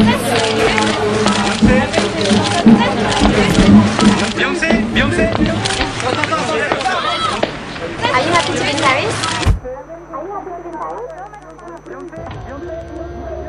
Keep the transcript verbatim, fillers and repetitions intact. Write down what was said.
Beyonce, Beyonce. Are you happy to be in Paris? Beyonce, Beyonce.